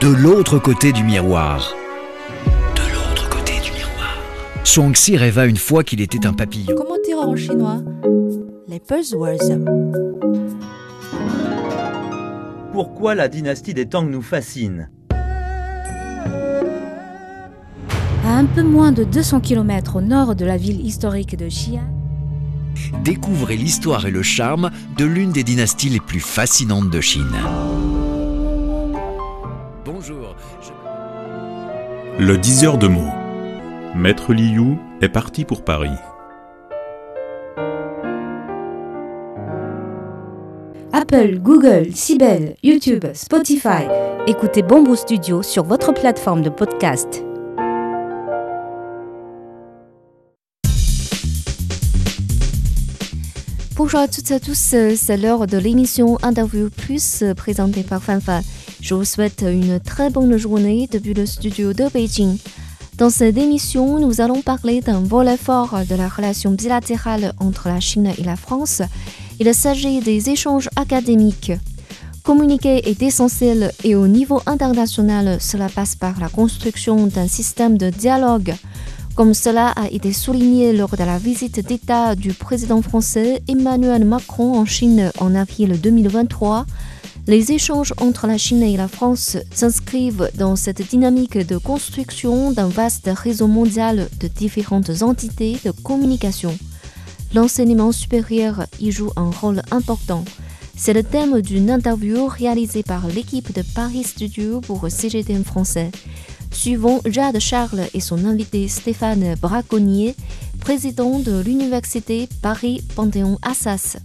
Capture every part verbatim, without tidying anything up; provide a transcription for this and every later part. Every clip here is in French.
de l'autre côté du miroir. De l'autre côté du miroir. Zhuangzi rêva une fois qu'il était un papillon. Comment dire en chinois? Les buzzwords. Pourquoi la dynastie des Tang nous fascine? À un peu moins de deux cents kilomètres au nord de la ville historique de Xi'an, Découvrez l'histoire et le charme de l'une des dynasties les plus fascinantes de Chine. Bonjour. Je... Le diseur de mots. Maître Liu est parti pour Paris. Apple, Google, Sibel, YouTube, Spotify. Écoutez Bamboo Studio sur votre plateforme de podcast. Bonjour à toutes et à tous, c'est l'heure de l'émission Interview Plus présentée par Fanfan. Je vous souhaite une très bonne journée depuis le studio de Beijing. Dans cette émission, nous allons parler d'un volet fort de la relation bilatérale entre la Chine et la France. Il s'agit des échanges académiques. Communiquer est essentiel et au niveau international, cela passe par la construction d'un système de dialogue. Comme cela a été souligné lors de la visite d'État du président français Emmanuel Macron en Chine en avril deux mille vingt-trois, les échanges entre la Chine et la France s'inscrivent dans cette dynamique de construction d'un vaste réseau mondial de différentes entités de communication. L'enseignement supérieur y joue un rôle important. C'est le thème d'une interview réalisée par l'équipe de Paris Studio pour C G T M français. Suivons Jade Charles et son invité Stéphane Braconnier, président de l'Université Paris-Panthéon-Assas.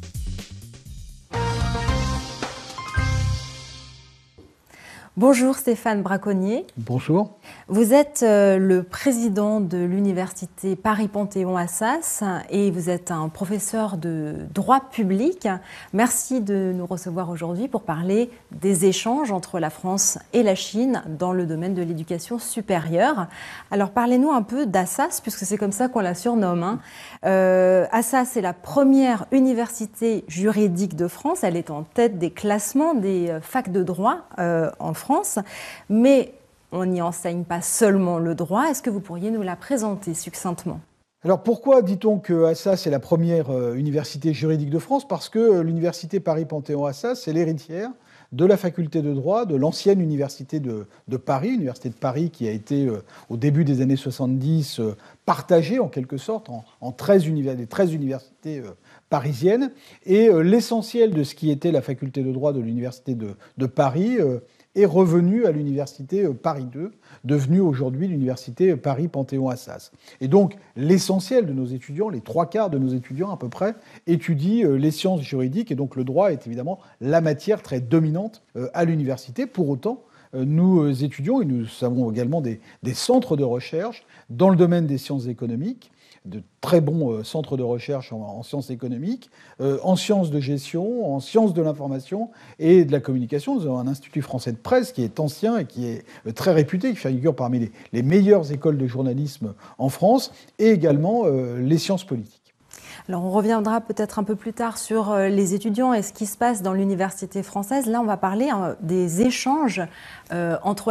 Bonjour Stéphane Braconnier. Bonjour. Vous êtes euh, le président de l'Université Paris-Panthéon-Assas et vous êtes un professeur de droit public. Merci de nous recevoir aujourd'hui pour parler des échanges entre la France et la Chine dans le domaine de l'éducation supérieure. Alors parlez-nous un peu d'Assas, puisque c'est comme ça qu'on la surnomme. Hein. Euh, Assas est la première université juridique de France. Elle est en tête des classements des facs de droit euh, en France, mais on n'y enseigne pas seulement le droit. Est-ce que vous pourriez nous la présenter succinctement ? Alors pourquoi dit-on que Assas est la première euh, université juridique de France ? Parce que euh, l'université Paris-Panthéon-Assas, c'est l'héritière de la faculté de droit de l'ancienne université de, de Paris, l'université de Paris qui a été euh, au début des années soixante-dix euh, partagée en quelque sorte en, en treize, univers, les treize universités euh, parisiennes. Et euh, l'essentiel de ce qui était la faculté de droit de l'université de, de Paris euh, est revenu à l'université Paris deux, devenue aujourd'hui l'université Paris-Panthéon-Assas. Et donc, l'essentiel de nos étudiants, les trois quarts de nos étudiants à peu près, étudient les sciences juridiques, et donc le droit est évidemment la matière très dominante à l'université. Pour autant, nous étudions, et nous avons également des, des centres de recherche dans le domaine des sciences économiques, de très bons centres de recherche en, en sciences économiques, euh, en sciences de gestion, en sciences de l'information et de la communication. Nous avons un institut français de presse qui est ancien et qui est très réputé, qui figure parmi les, les meilleures écoles de journalisme en France, et également euh, les sciences politiques. Alors on reviendra peut-être un peu plus tard sur les étudiants et ce qui se passe dans l'université française. Là, on va parler des échanges euh, entre